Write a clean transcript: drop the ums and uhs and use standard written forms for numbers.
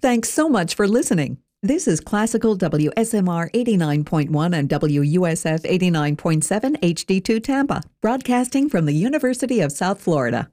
Thanks so much for listening. This is Classical WSMR 89.1 and WUSF 89.7 HD2 Tampa, broadcasting from the University of South Florida.